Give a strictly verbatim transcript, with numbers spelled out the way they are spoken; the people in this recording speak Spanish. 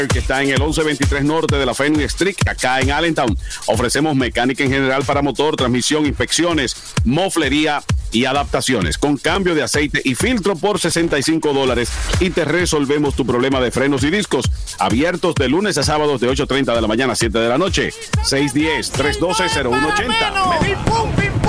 que está en el once veintitrés norte de la Fenway Street, acá en Allentown. Ofrecemos mecánica en general para motor, transmisión, inspecciones, moflería y adaptaciones, con cambio de aceite y filtro por sesenta y cinco dólares, y te resolvemos tu problema de frenos y discos. Abiertos de lunes a sábados de ocho treinta de la mañana a siete de la noche. seis uno cero, tres uno cero, cero uno ocho cero.